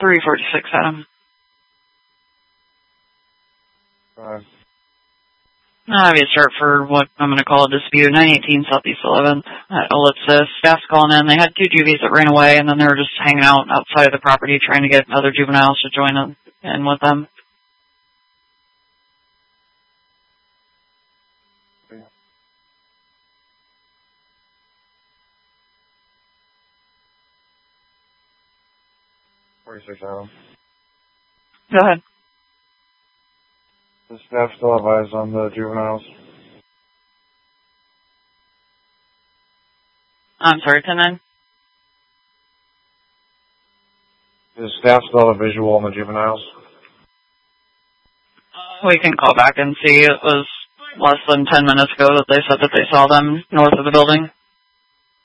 346 Adam. I have a start for what I'm going to call a dispute. 918 Southeast 11th at Ellipsis. Staff's calling in. They had 2 juvies that ran away, and then they were just hanging out outside of the property trying to get other juveniles to join in with them. Adam. Go ahead. The staff still have eyes on the juveniles. I'm sorry, 10-9? Does staff still have a visual on the juveniles? We can call back and see. It was less than 10 minutes ago that they said that they saw them north of the building.